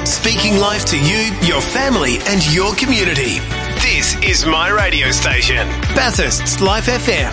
Speaking life to you, your family and your community. This is my radio station, Bathurst's Life FM.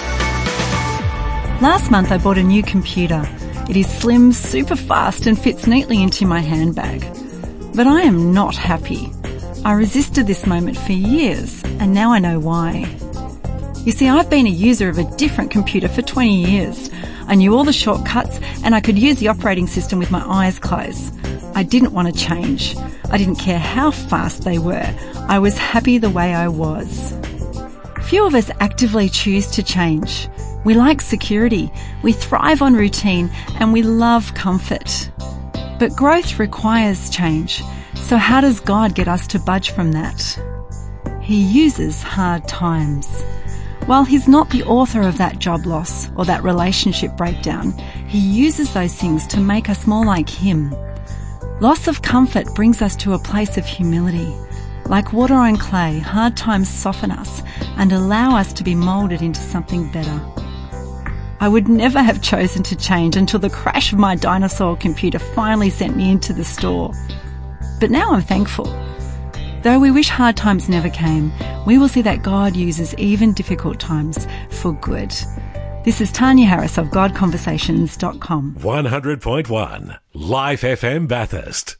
Last month I bought a new computer. It is slim, super fast and fits neatly into my handbag. But I am not happy. I resisted this moment for years and now I know why. You see, I've been a user of a different computer for 20 years. I knew all the shortcuts and I could use the operating system with my eyes closed. I didn't want to change. I didn't care how fast they were. I was happy the way I was. Few of us actively choose to change. We like security, we thrive on routine, and we love comfort. But growth requires change. So how does God get us to budge from that? He uses hard times. While He's not the author of that job loss or that relationship breakdown, He uses those things to make us more like Him. Loss of comfort brings us to a place of humility. Like water on clay, hard times soften us and allow us to be moulded into something better. I would never have chosen to change until the crash of my dinosaur computer finally sent me into the store. But now I'm thankful. Though we wish hard times never came, we will see that God uses even difficult times for good. This is Tanya Harris of GodConversations.com. 100.1 Life FM Bathurst.